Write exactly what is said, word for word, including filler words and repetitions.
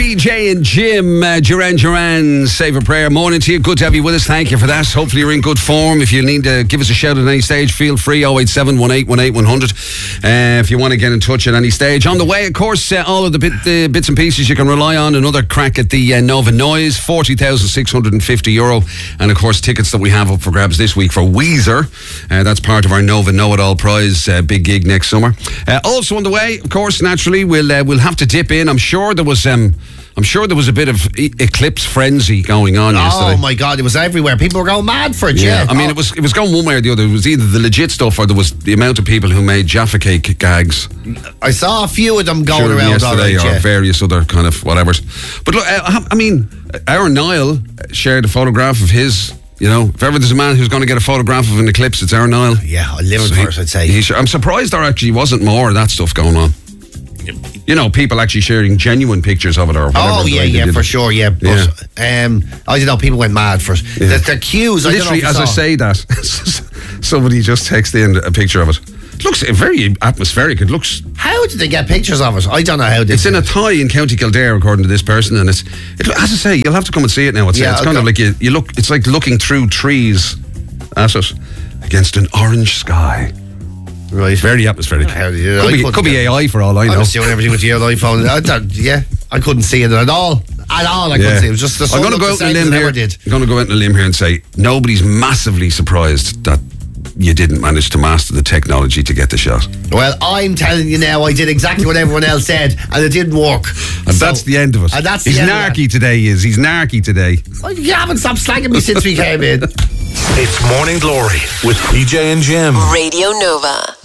P J and Jim, uh, Duran Duran, Save a Prayer. Morning to you. Good to have you with us. Thank you for that. Hopefully you're in good form. If you need to give us a shout at any stage, feel free. oh eight seven, one eight one eight, one hundred uh, if you want to get in touch at any stage. On the way, of course, uh, all of the, bit, the bits and pieces you can rely on. Another crack at the uh, Nova Noise, forty thousand six hundred fifty euro. And, of course, tickets that we have up for grabs this week for Weezer. Uh, that's part of our Nova Know-It-All prize, uh, big gig next summer. Uh, also on the way, of course, naturally, we'll uh, we'll have to dip in. I'm sure there was um, I'm sure there was a bit of e- eclipse frenzy going on oh yesterday. Oh my God, it was everywhere. People were going mad for it. Yeah, yeah. I mean, oh. it was it was going one way or the other. It was either the legit stuff or there was the amount of people who made Jaffa Cake gags. I saw a few of them going sure, around yesterday, right, or yeah. various other kind of whatevers. But look, uh, I mean, Aaron Niall shared a photograph of his. You know, if ever there's a man who's going to get a photograph of an eclipse, it's Aaron Niall. Yeah, I live so for it, I'd say. He, he, I'm surprised there actually wasn't more of that stuff going on. You know, people actually sharing genuine pictures of it or whatever. Oh, yeah, yeah, for sure, yeah. But, yeah. Um, I don't know, people went mad for it. Yeah. The, the queues, I Literally, don't know if as I say that, somebody just texted in a picture of it. It looks very atmospheric. It looks... How did they get pictures of it? I don't know how they... It's in a tie in County Kildare, according to this person, and it's... It, as I say, you'll have to come and see it now. It's, yeah, it's kind okay. of like you, you look... It's like looking through trees at it against an orange sky. Right. Very atmospheric. How do you, could be, could be A I for all I know. I was doing everything with your iPhone. I don't, yeah, I couldn't see it at all. At all, I yeah. couldn't see it. It was just the sun. I'm going to go out on a limb here. Did. I'm going to go out on a limb here and say nobody's massively surprised that you didn't manage to master the technology to get the shot. Well, I'm telling you now, I did exactly what everyone else said, and it didn't work. And so, that's the end of it. And that's He's the end narky of today, is. He's narky today. Well, you haven't stopped slagging me since we came in. It's Morning Glory with P J and Jim. Radio Nova.